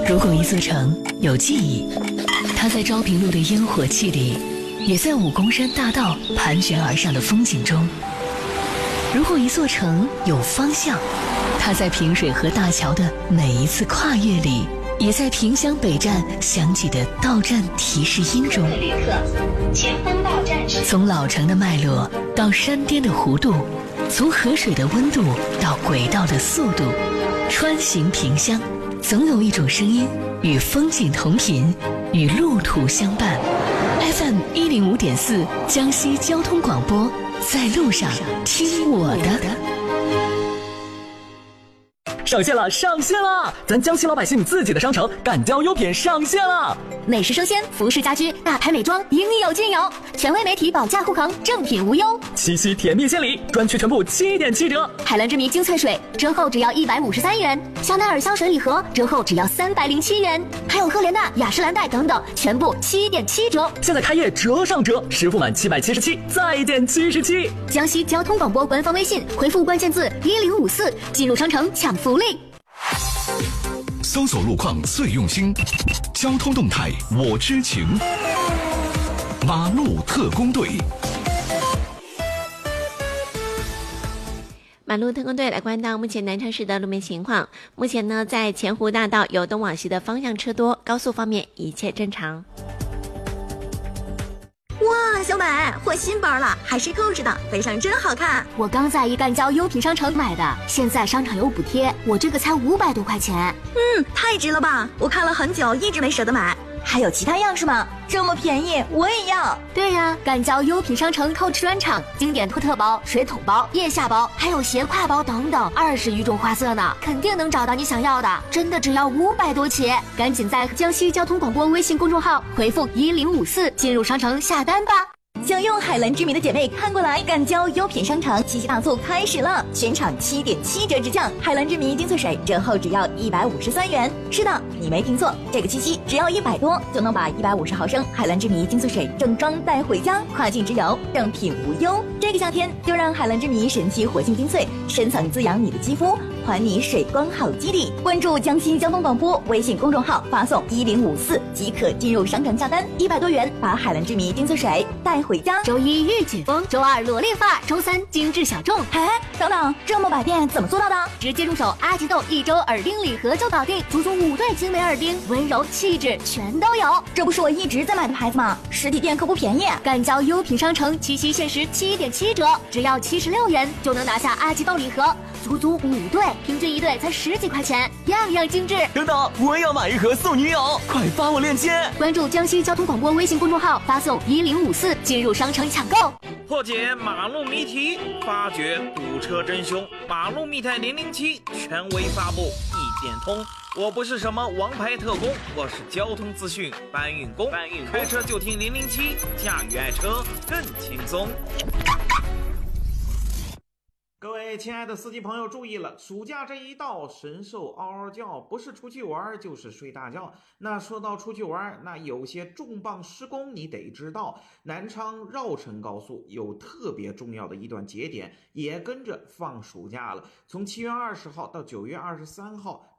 如果一座城有记忆，它在昭平路的烟火气里，也在武功山大道盘旋而上的风景中。如果一座城有方向，它在平水河大桥的每一次跨越里，也在萍乡北站响起的到站提示音中。 旅客，前方到站是。 从老城的脉络到山巅的弧度，从河水的温度到轨道的速度，穿行萍乡，总有一种声音与风景同频，与路途相伴。FM 105.4江西交通广播，在路上听我的。 上线了，上线了！咱江西老百姓自己的商城敢交优品上线了， 美食生鲜、服饰家居、大牌美妆应有尽有，权威媒体保驾护航，正品无忧。 七夕甜蜜献礼，专区全部7.7折。 海蓝之谜精粹水折后只要153元，香奈儿香水礼盒折后只要307元，还有赫莲娜、雅诗兰黛等等，全部7.7折。 现在开业折上折，实付满777再减77。 江西交通广播官方微信回复关键字1054，进入商城抢福利。 搜索路况最用心，交通动态我知情。马路特工队， 马路特工队来关到目前南昌市的路面情况。目前呢，在前湖大道由东往西的方向车多，高速方面一切正常。 哇，小美，换新包了，还是透视的，背上真好看。 我刚在一干交优品商城买的，现在商场有补贴，我这个才500多块钱。 太值了吧！我看了很久，一直没舍得买。还有其他样式吗？这么便宜，我也要。 对呀，干交优品商城透视专场，经典托特包、水桶包、腋下包，还有斜挎包等等，20余种花色呢，肯定能找到你想要的。真的只要500多起，赶紧在江西交通广播微信公众号回复1054进入商城下单吧。 想用海蓝之谜的姐妹看过来，敢交优品商城七夕大促开始了，全场7.7折直降，海蓝之谜精粹水折后只要153元。是的，你没听错，这个七夕只要100多就能把150毫升海蓝之谜精粹水正装带回家，跨境直邮，正品无忧。这个夏天就让海蓝之谜神奇活性精粹深层滋养你的肌肤，还你水光好肌理。关注江西交通广播微信公众号，发送1054即可进入商城下单，100多元把海蓝之谜精粹水带回家。 周一御姐风，周二萝莉发，周三精致小众。 等等，这么百变怎么做到的？ 直接入手阿吉豆1周耳钉礼盒就搞定，足足5对精美耳钉，温柔气质全都有。 这不是我一直在买的牌子吗？实体店可不便宜。 干交优品商城七夕限时7.7折，只要76元就能拿下阿吉豆礼盒，足足5对，平均1对才10几块钱，样样精致。 等等，我也要买一盒送女友，快发我链接。 关注江西交通广播微信公众号，发送1054进入商城抢购。 破解马路谜题，发掘堵车真凶。马路密探007权威发布，一点通。我不是什么王牌特工，我是交通资讯搬运工。开车就听007，驾驭爱车更轻松。各位亲爱的司机朋友注意了，暑假这一到，神兽嗷嗷叫，不是出去玩就是睡大觉。那说到出去玩，那有些重磅施工你得知道，南昌绕城高速有特别重要的一段节点，也跟着放暑假了。从7月20号到9月23号